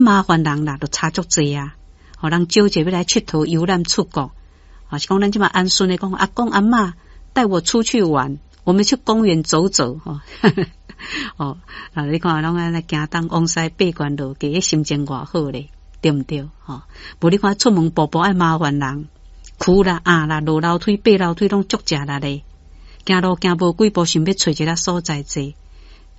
麻烦人啦，就差足济啊。人招者要来佚佗游览出国，是讲咱即嘛安顺的讲，阿公阿嬷带我出去玩，我们去公园走走，你看拢安尼行东往西爬关路，其实心情偌好咧，对毋对？无你看出门步步爱麻烦人，哭啦、啦、落楼梯、爬楼梯拢足食力咧，行路行无几步，想要找一个所在坐，